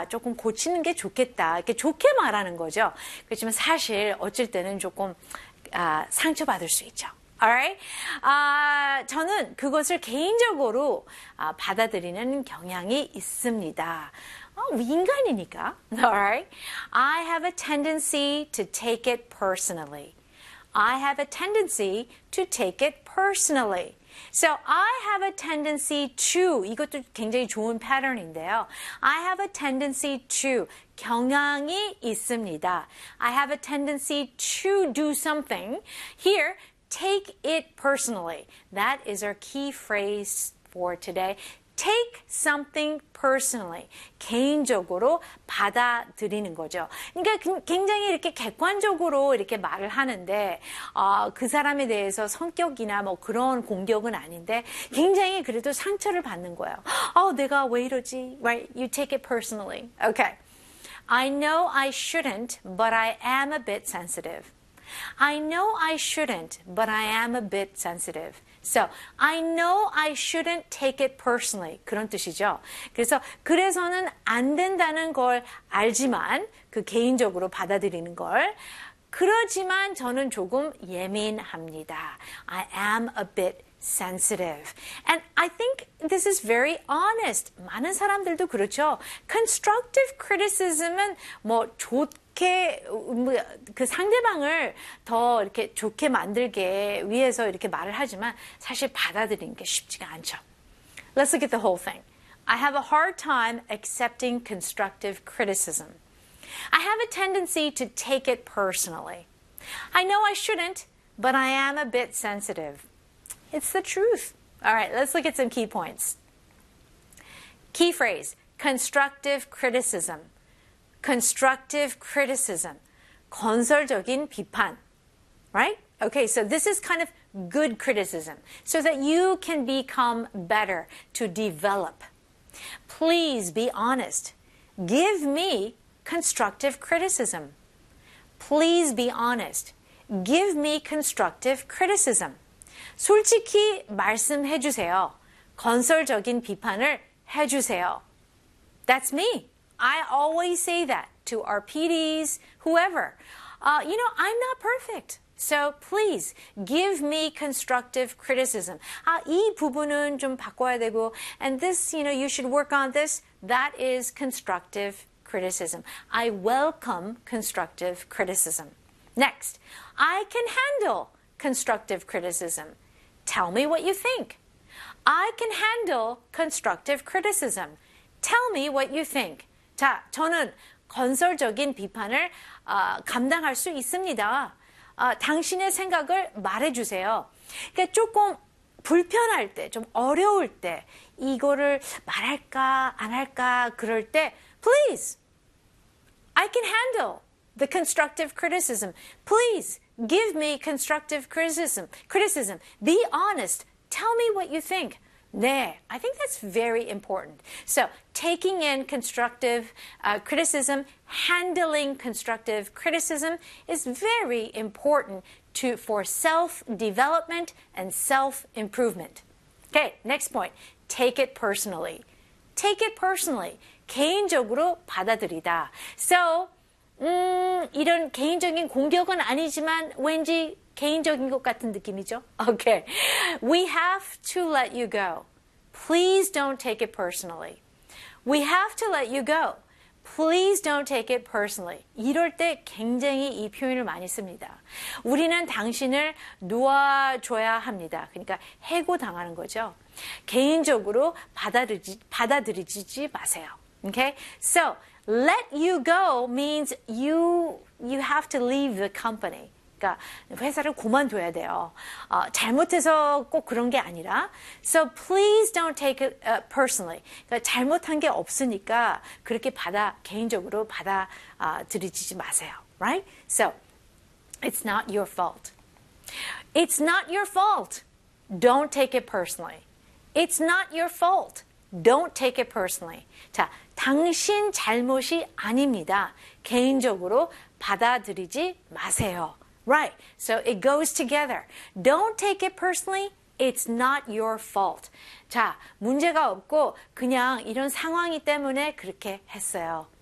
조금 고치는 게 좋겠다. 이렇게 좋게 말하는 거죠. 그렇지만 사실 어쩔 때는 조금 상처받을 수 있죠. Alright? 저는 그것을 개인적으로 받아들이는 경향이 있습니다. 인간이니까. Alright? I have a tendency to take it personally. I have a tendency to take it personally. So I have a tendency to, 이것도 굉장히 좋은 패턴인데요. I have a tendency to, 경향이 있습니다. I have a tendency to do something. Here, take it personally. That is our key phrase for today. Take something personally. 개인적으로 받아들이는 거죠. 그러니까 굉장히 이렇게 객관적으로 이렇게 말을 하는데 그 사람에 대해서 성격이나 뭐 그런 공격은 아닌데 굉장히 그래도 상처를 받는 거예요. 내가 왜 이러지? Right? You take it personally. Okay. I know I shouldn't, but I am a bit sensitive. I know I shouldn't, but I am a bit sensitive. So, I know I shouldn't take it personally. 그런 뜻이죠. 그래서는 안 된다는 걸 알지만, 그 개인적으로 받아들이는 걸. 그러지만 저는 조금 예민합니다. I am a bit sensitive. And I think this is very honest. 많은 사람들도 그렇죠. Constructive criticism은 좋게 그 상대방을 더 이렇게 좋게 만들게 위해서 이렇게 말을 하지만 사실 받아들이는 게 쉽지가 않죠. Let's look at the whole thing. I have a hard time accepting constructive criticism. I have a tendency to take it personally. I know I shouldn't, but I am a bit sensitive. It's the truth. All right, let's look at some key points. Key phrase, constructive criticism. Constructive criticism. 건설적인 비판. Right? Okay, so this is kind of good criticism so that you can become better, to develop. Please be honest. Give me constructive criticism. Please be honest. Give me constructive criticism. 솔직히 말씀해 주세요. 건설적인 비판을 해 주세요. That's me. I always say that to our PDs, whoever. I'm not perfect. So please give me constructive criticism. 이 부분은 좀 바꿔야 되고, and this, you should work on this. That is constructive criticism. I welcome constructive criticism. Next, I can handle constructive criticism. Tell me what you think. I can handle constructive criticism. Tell me what you think. 자, 저는 건설적인 비판을 감당할 수 있습니다. 당신의 생각을 말해주세요. 그러니까 조금 불편할 때, 좀 어려울 때, 이거를 말할까, 안 할까, 그럴 때, please, I can handle the constructive criticism. Please, give me constructive criticism. Be honest. Tell me what you think. 네, I think that's very important. So, taking in constructive criticism, handling constructive criticism is very important for self-development and self-improvement. Okay, next point. Take it personally. Take it personally. 개인적으로 받아들이다. So, 이런 개인적인 공격은 아니지만 왠지 개인적인 것 같은 느낌이죠? Okay. We have to let you go. Please don't take it personally. We have to let you go. Please don't take it personally. 이럴 때 굉장히 이 표현을 많이 씁니다. 우리는 당신을 놓아줘야 합니다. 그러니까 해고당하는 거죠. 개인적으로 받아들이지 마세요. Okay? So, let you go means you have to leave the company. 그러니까 회사를 그만둬야 돼요. 잘못해서 꼭 그런 게 아니라 So please don't take it personally. 그러니까 잘못한 게 없으니까 그렇게 개인적으로 받아들이지 마세요. Right? So it's not your fault. It's not your fault. Don't take it personally. It's not your fault. Don't take it personally. 자, 당신 잘못이 아닙니다. 개인적으로 받아들이지 마세요. Right. So it goes together. Don't take it personally. It's not your fault. 자, 문제가 없고 그냥 이런 상황이 때문에 그렇게 했어요.